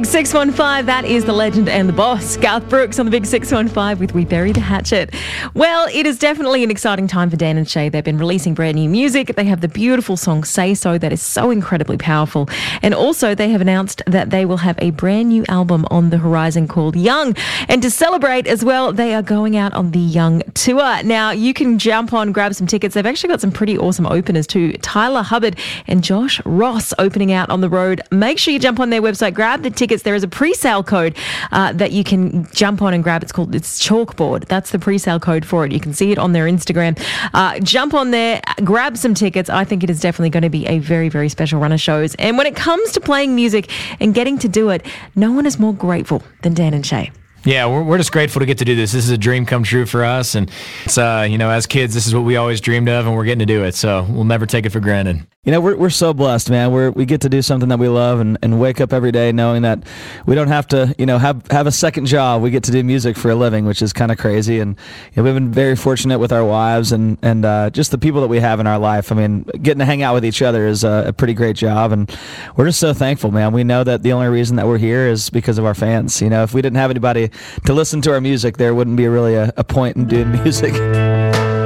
615, that is the legend and the boss, Garth Brooks on the Big 615 with We Bury the Hatchet. Well, it is definitely an exciting time for Dan and Shay. They've been releasing brand new music. They have the beautiful song Say So that is so incredibly powerful. And also they have announced that they will have a brand new album on the horizon called Young. And to celebrate as well, they are going out on the Young tour. Now, you can jump on, grab some tickets. They've actually got some pretty awesome openers too. Tyler Hubbard and Josh Ross opening out on the road. Make sure you jump on their website, grab the tickets. There is a pre-sale code that you can jump on and grab. It's Chalkboard. That's the pre-sale code for it. You can see it on their Instagram. Jump on there, grab some tickets. I think it is definitely going to be a very, very special run of shows. And when it comes to playing music and getting to do it, no one is more grateful than Dan and Shay. Yeah, we're just grateful to get to do this. This is a dream come true for us. And it's, as kids, this is what we always dreamed of, and we're getting to do it. So we'll never take it for granted. We're so blessed, man. We get to do something that we love and wake up every day knowing that we don't have to, have a second job. We get to do music for a living, which is kind of crazy. And we've been very fortunate with our wives and just the people that we have in our life. I mean, getting to hang out with each other is a pretty great job. And we're just so thankful, man. We know that the only reason that we're here is because of our fans. If we didn't have anybody to listen to our music, there wouldn't be really a point in doing music.